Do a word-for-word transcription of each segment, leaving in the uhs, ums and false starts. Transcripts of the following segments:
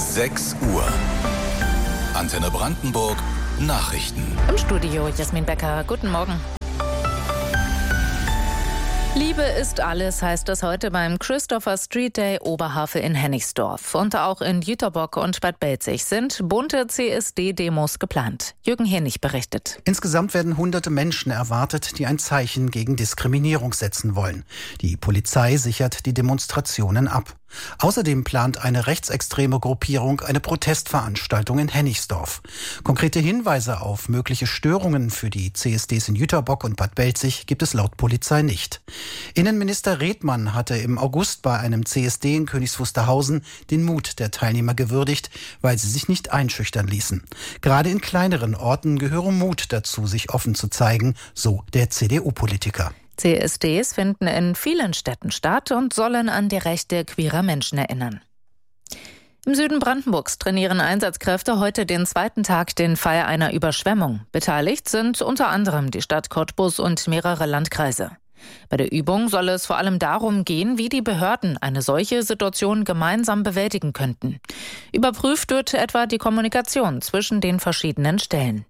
sechs Uhr. Antenne Brandenburg Nachrichten. Im Studio Jasmin Becker. Guten Morgen. Liebe ist alles, heißt es heute beim Christopher Street Day Oberhavel in Hennigsdorf. Und auch in Jüterbock und Bad Belzig sind bunte C S D-Demos geplant. Jürgen Hennig berichtet. Insgesamt werden hunderte Menschen erwartet, die ein Zeichen gegen Diskriminierung setzen wollen. Die Polizei sichert die Demonstrationen ab. Außerdem plant eine rechtsextreme Gruppierung eine Protestveranstaltung in Hennigsdorf. Konkrete Hinweise auf mögliche Störungen für die C S Ds in Jüterbock und Bad Belzig gibt es laut Polizei nicht. Innenminister Redmann hatte im August bei einem C S D in Königs Wusterhausen den Mut der Teilnehmer gewürdigt, weil sie sich nicht einschüchtern ließen. Gerade in kleineren Orten gehöre Mut dazu, sich offen zu zeigen, so der C D U-Politiker. C S Ds finden in vielen Städten statt und sollen an die Rechte queerer Menschen erinnern. Im Süden Brandenburgs trainieren Einsatzkräfte heute den zweiten Tag den Fall einer Überschwemmung. Beteiligt sind unter anderem die Stadt Cottbus und mehrere Landkreise. Bei der Übung soll es vor allem darum gehen, wie die Behörden eine solche Situation gemeinsam bewältigen könnten. Überprüft wird etwa die Kommunikation zwischen den verschiedenen Stellen.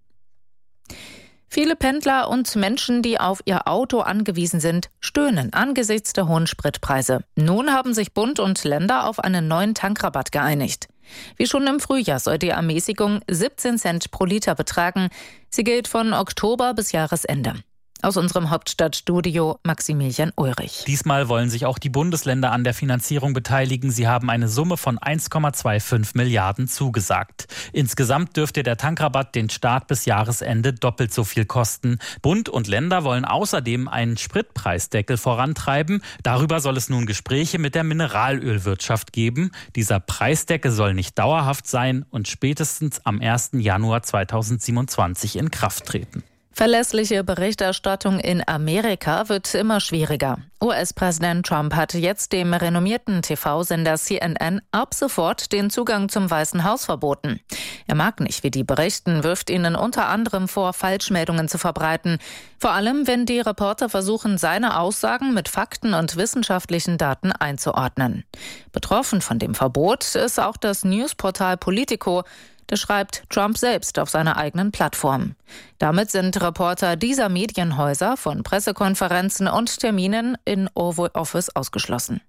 Viele Pendler und Menschen, die auf ihr Auto angewiesen sind, stöhnen angesichts der hohen Spritpreise. Nun haben sich Bund und Länder auf einen neuen Tankrabatt geeinigt. Wie schon im Frühjahr soll die Ermäßigung siebzehn Cent pro Liter betragen. Sie gilt von Oktober bis Jahresende. Aus unserem Hauptstadtstudio Maximilian Ulrich. Diesmal wollen sich auch die Bundesländer an der Finanzierung beteiligen. Sie haben eine Summe von eins Komma fünfundzwanzig Milliarden zugesagt. Insgesamt dürfte der Tankrabatt den Start bis Jahresende doppelt so viel kosten. Bund und Länder wollen außerdem einen Spritpreisdeckel vorantreiben. Darüber soll es nun Gespräche mit der Mineralölwirtschaft geben. Dieser Preisdeckel soll nicht dauerhaft sein und spätestens am ersten Januar zweitausendsiebenundzwanzig in Kraft treten. Verlässliche Berichterstattung in Amerika wird immer schwieriger. U S-Präsident Trump hat jetzt dem renommierten T V-Sender C N N ab sofort den Zugang zum Weißen Haus verboten. Er mag nicht, wie die berichten, wirft ihnen unter anderem vor, Falschmeldungen zu verbreiten. Vor allem, wenn die Reporter versuchen, seine Aussagen mit Fakten und wissenschaftlichen Daten einzuordnen. Betroffen von dem Verbot ist auch das Newsportal Politico. Das schreibt Trump selbst auf seiner eigenen Plattform. Damit sind Reporter dieser Medienhäuser von Pressekonferenzen und Terminen in Oval Office ausgeschlossen.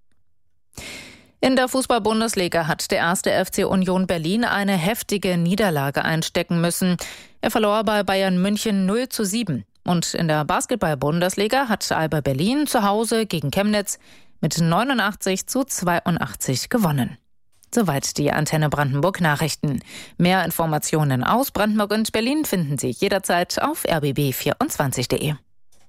In der Fußball-Bundesliga hat der erste F C Union Berlin eine heftige Niederlage einstecken müssen. Er verlor bei Bayern München null zu sieben. Und in der Basketball-Bundesliga hat Alba Berlin zu Hause gegen Chemnitz mit neunundachtzig zu zweiundachtzig gewonnen. Soweit die Antenne Brandenburg Nachrichten. Mehr Informationen aus Brandenburg und Berlin finden Sie jederzeit auf r b b vierundzwanzig punkt de.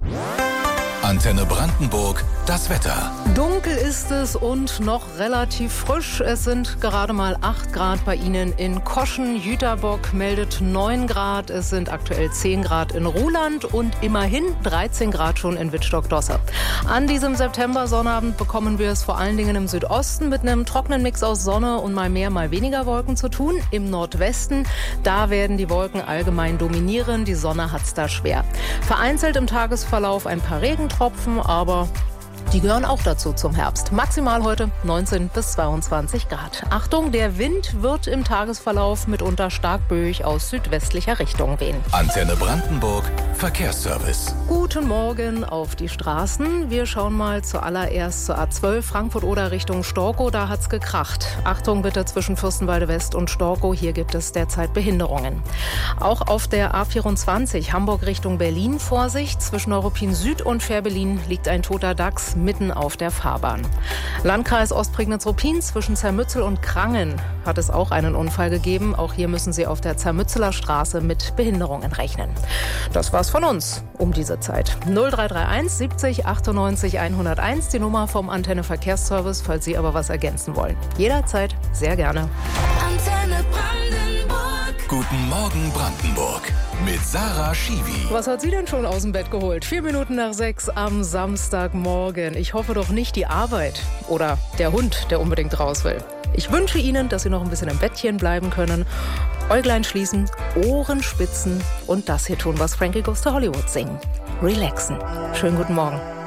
Antenne Brandenburg, das Wetter. Dunkel ist es und noch relativ frisch. Es sind gerade mal acht Grad bei Ihnen in Koschen. Jüterbock meldet neun Grad. Es sind aktuell zehn Grad in Ruhland und immerhin dreizehn Grad schon in Wittstock-Dosse. An diesem September-Sonnabend bekommen wir es vor allen Dingen im Südosten mit einem trockenen Mix aus Sonne und mal mehr, mal weniger Wolken zu tun. Im Nordwesten, da werden die Wolken allgemein dominieren. Die Sonne hat's da schwer. Vereinzelt im Tagesverlauf ein paar Regentropfen, aber die gehören auch dazu zum Herbst. Maximal heute neunzehn bis zweiundzwanzig Grad. Achtung, der Wind wird im Tagesverlauf mitunter stark böig aus südwestlicher Richtung wehen. Antenne Brandenburg, Verkehrsservice. Guten Morgen auf die Straßen. Wir schauen mal zuallererst zur A zwölf Frankfurt-Oder Richtung Storkow. Da hat's gekracht. Achtung bitte zwischen Fürstenwalde West und Storkow. Hier gibt es derzeit Behinderungen. Auch auf der A vierundzwanzig Hamburg Richtung Berlin Vorsicht. Zwischen Neuruppin Süd und Fährberlin liegt ein toter Dachs mitten auf der Fahrbahn. Landkreis Ostprignitz-Ruppin zwischen Zermützel und Krangen hat es auch einen Unfall gegeben. Auch hier müssen Sie auf der Zermützeler Straße mit Behinderungen rechnen. Das war's von uns um diese Zeit. null drei drei eins siebzig achtundneunzig hunderteins, die Nummer vom Antenne Verkehrsservice, falls Sie aber was ergänzen wollen. Jederzeit sehr gerne. Antenne Brandenburg. Guten Morgen Brandenburg. Mit Sarah Schiwi. Was hat sie denn schon aus dem Bett geholt? Vier Minuten nach sechs am Samstagmorgen. Ich hoffe doch nicht die Arbeit oder der Hund, der unbedingt raus will. Ich wünsche Ihnen, dass Sie noch ein bisschen im Bettchen bleiben können, Äuglein schließen, Ohren spitzen und das hier tun, was Frankie Goes to Hollywood singen. Relaxen. Schönen guten Morgen.